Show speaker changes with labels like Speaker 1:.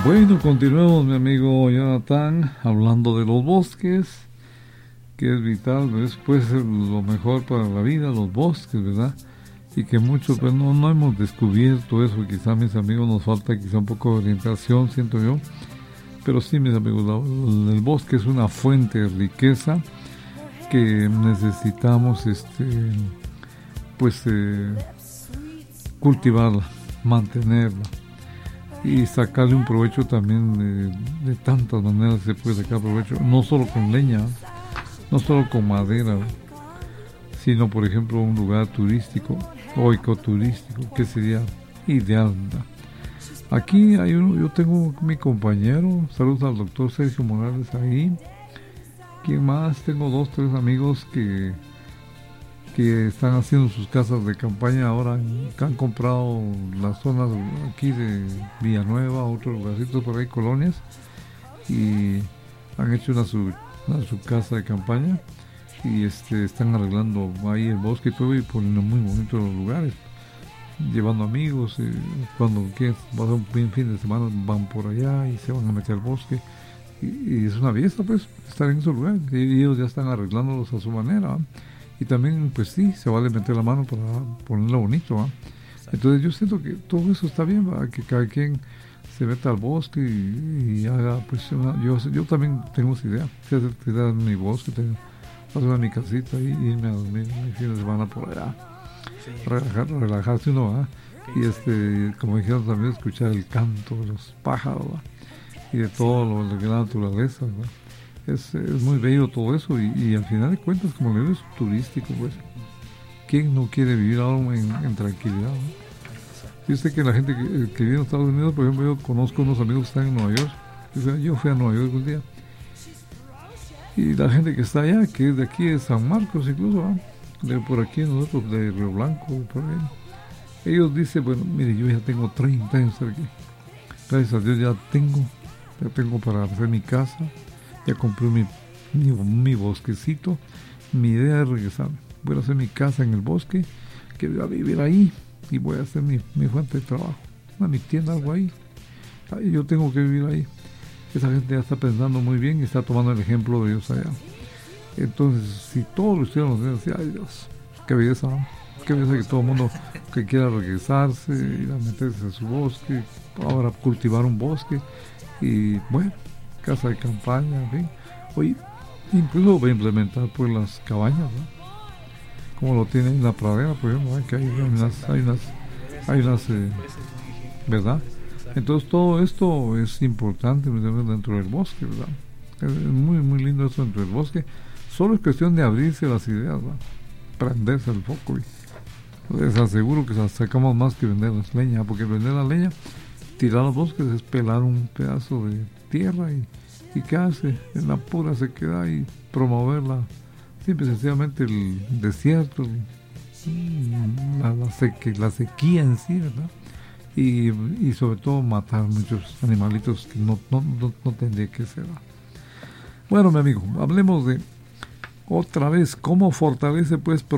Speaker 1: Bueno, continuemos, mi amigo Jonathan, hablando de los bosques, que es vital, pues, puede ser lo mejor para la vida, los bosques, ¿verdad? Y que muchos pues, no hemos descubierto eso, quizá mis amigos nos falta quizá un poco de orientación, siento yo, pero sí, mis amigos, el bosque es una fuente de riqueza que necesitamos, cultivarla, mantenerla y sacarle un provecho también de tantas maneras se puede sacar provecho, no solo con leña, no solo con madera, sino por ejemplo un lugar turístico o ecoturístico que sería ideal, ¿verdad? Aquí yo tengo mi compañero, saludos al doctor Sergio Morales ahí. ¿Quién más? Tengo 2, 3 amigos que están haciendo sus casas de campaña ahora, que han comprado las zonas aquí de Villanueva, otros lugarcitos por ahí, colonias, y han hecho su casa de campaña y están arreglando ahí el bosque y todo y poniendo muy bonitos los lugares, llevando amigos, cuando quieren pasar un fin de semana van por allá y se van a meter al bosque y es una belleza pues estar en esos lugares y ellos ya están arreglándolos a su manera, ¿eh? Y también pues sí, se vale meter la mano para ponerlo bonito, ¿eh? Entonces yo siento que todo eso está bien, ¿verdad? Que cada quien se meta al bosque y haga pues yo también tengo esa idea, hacer en mi bosque, hacer mi casita y irme a dormir mi fin de semana por allá, sí. Relajarse uno, ¿verdad? Y como dijeron también, escuchar el canto de los pájaros, ¿verdad? Y de todo lo de la naturaleza, ¿verdad? Es muy bello todo eso y al final de cuentas, como le digo, es turístico, pues. ¿Quién no quiere vivir ahora en tranquilidad, ¿no? Fíjate que la gente que vive en Estados Unidos, por ejemplo, yo conozco unos amigos que están en Nueva York. Yo fui a Nueva York un día. Y la gente que está allá, que es de aquí, de San Marcos incluso, ¿no? De por aquí nosotros, de Río Blanco, por ahí. Ellos dicen, bueno, mire, yo ya tengo 30 años aquí. Gracias a Dios ya tengo para hacer mi casa. Ya compré mi bosquecito. Mi idea es regresar. Voy a hacer mi casa en el bosque, que voy a vivir ahí y voy a hacer mi fuente de trabajo. Mi tienda, algo ahí. Yo tengo que vivir ahí. Esa gente ya está pensando muy bien y está tomando el ejemplo de ellos allá. Entonces, si todos los hicieron así, ay Dios, qué belleza, ¿no? Qué belleza que todo el mundo que quiera regresarse, ir a meterse a su bosque, ahora cultivar un bosque y bueno, casa de campaña, en fin. Hoy incluso voy a implementar pues las cabañas, ¿no? Como lo tienen en la pradera, por ejemplo, ¿no? Que hay unas ¿verdad? Entonces todo esto es importante dentro del bosque, ¿verdad? Es muy muy lindo esto dentro del bosque. Solo es cuestión de abrirse las ideas, ¿verdad? Prenderse el foco y les aseguro que sacamos más que vender las leñas, porque vender la leña, tirar los bosques es pelar un pedazo de tierra y quedarse en la pura sequedad y promoverla, simple y sencillamente el desierto, la sequía en sí, ¿verdad? Y sobre todo matar muchos animalitos que no tendría que ser. Bueno, mi amigo, hablemos de otra vez cómo fortalece pues